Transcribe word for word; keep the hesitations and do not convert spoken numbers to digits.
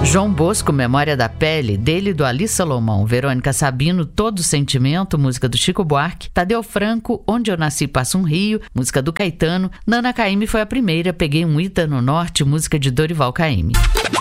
João Bosco, Memória da Pele, dele e do Ali Salomão. Verônica Sabino, Todo Sentimento, música do Chico Buarque. Tadeu Franco, Onde Eu Nasci Passa um Rio, música do Caetano. Nana Caymmi foi a primeira, Peguei um Ita no Norte, música de Dorival Caymmi.